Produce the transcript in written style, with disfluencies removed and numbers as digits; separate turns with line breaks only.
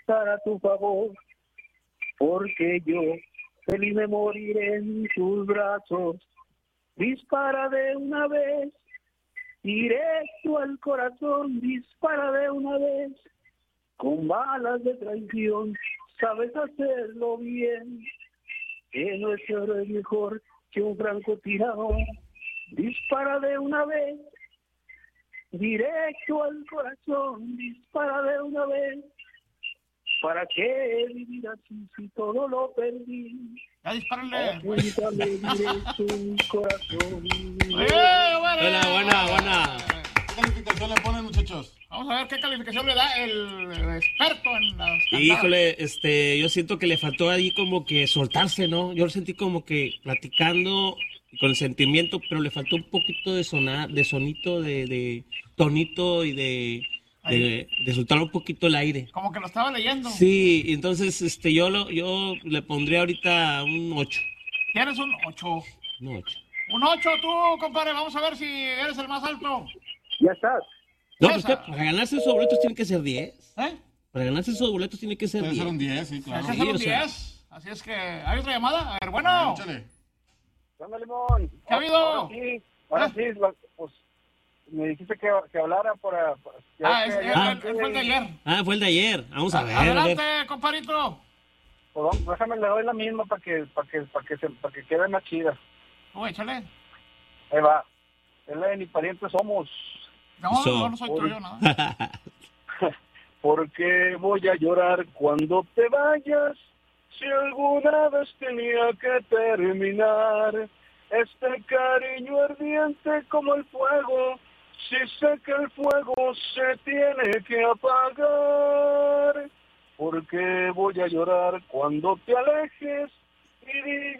estar a tu favor, porque yo feliz me moriré en tus brazos. Dispara de una vez, directo al corazón, dispara de una vez, con balas de traición, sabes hacerlo bien, que nuestro héroe es mejor que un francotirador. Dispara de una vez, directo al corazón, dispara de una vez. ¿Para qué vivir así si todo lo perdí?
Ya dispárenle.
Apúntale directo en corazón.
Buena.
¿Qué calificación le ponen, muchachos? Vamos a ver qué calificación le da el experto en las cantadas.
Híjole, yo siento que le faltó ahí como que soltarse, ¿no? Yo lo sentí como que platicando con el sentimiento, pero le faltó un poquito de sonito, de tonito y de soltar un poquito el aire.
Como que lo estaba leyendo.
Sí, entonces yo le pondría ahorita un 8.
¿Quieres un 8?
Un 8.
Un 8 tú, compadre. Vamos a ver si eres el más alto.
Ya estás.
No, pues que para ganarse esos boletos tiene que ser 10.
¿Eh?
Para ganarse esos boletos tiene que ser
Debe
10.
ser un 10, sí, claro.
Hay que hacer un 10. Así es que, ¿hay otra llamada? A ver, bueno.
Ah, échale.
¿Qué onda, Limón?
¿Qué ha habido?
Ahora sí, pues me dijiste que hablara para...
Él fue el de ayer.
Fue el de ayer. Vamos a ver.
Adelante, compadrito.
Pues déjame, le doy la misma para que quede más chida.
Échale.
Ahí va. Es la de Ni Parientes Somos.
No soy tuyo, ¿no?
Porque voy a llorar cuando te vayas, si alguna vez tenía que terminar este cariño ardiente como el fuego, si sé que el fuego se tiene que apagar. Porque voy a llorar cuando te alejes y digas